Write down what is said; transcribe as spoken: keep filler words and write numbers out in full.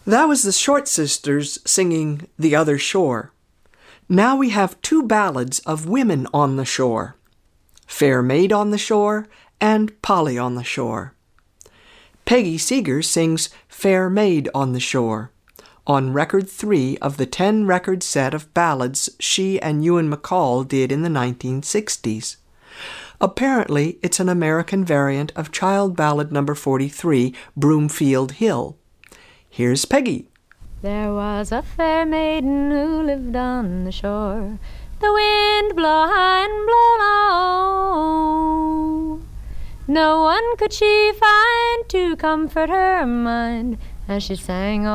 That was the Short Sisters singing The Other Shore. Now we have two ballads of women on the shore, Fair Maid on the Shore and Polly on the Shore. Peggy Seeger sings Fair Maid on the Shore on record three of the ten-record set of ballads she and Ewan MacColl did in the nineteen sixties. Apparently, it's an American variant of child ballad number forty-three, Broomfield Hill. Here's Peggy. There was a fair maiden who lived on the shore. The wind blow high and blow low. No one could she find to comfort her mind as she sang